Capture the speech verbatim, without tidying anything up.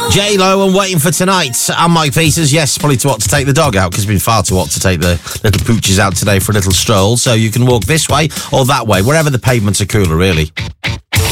J-Lo and Waiting for Tonight. I'm Mike Peters. Yes, probably too hot to take the dog out because it's been far too hot to take the little pooches out today for a little stroll. So you can walk this way or that way, wherever the pavements are cooler, really.